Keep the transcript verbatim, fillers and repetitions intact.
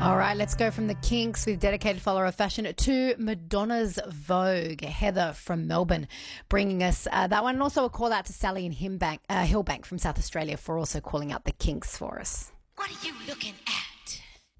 All right, let's go from the Kinks with dedicated follower of fashion to Madonna's Vogue. Heather from Melbourne bringing us uh, that one. And also a call out to Sally in Himbank, uh, Hillbank from South Australia for also calling out the Kinks for us. What are you looking at?